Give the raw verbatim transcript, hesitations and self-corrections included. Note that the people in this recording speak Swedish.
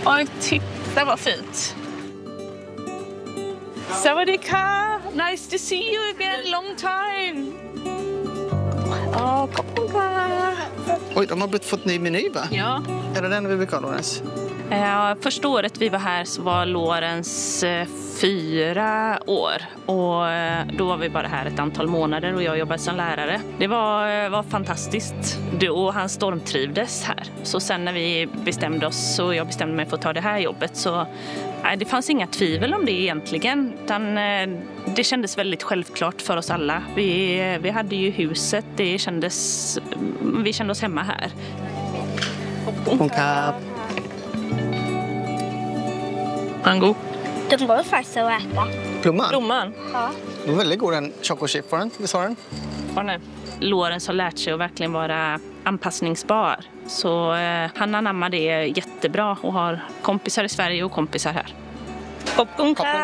Oj, titta vad fint. Sawadika, nice to see you again, long time. Oh, oj, de har fått ny meny, va? ja. Är det den vi brukar ha, Lorentz? Ja, första året vi var här så var Lorentz eh, fyra år och eh, då var vi bara här ett antal månader och jag jobbade som lärare. Det var, var fantastiskt och han stormtrivdes här. Så sen när vi bestämde oss och jag bestämde mig för att ta det här jobbet så nej, det fanns inga tvivel om det egentligen. Utan, eh, det kändes väldigt självklart för oss alla. Vi, vi hade ju huset, det kändes, vi kände oss hemma här. Konkap. Mango. Den går faktiskt att äta. Plomman? Blomman. Ja. Det var väldigt god, den chocochip var den. Vi sa den. Ja, nej. Lorentz har lärt sig att verkligen vara anpassningsbar. Så eh, han anammar det jättebra och har kompisar i Sverige och kompisar här. Popcorn.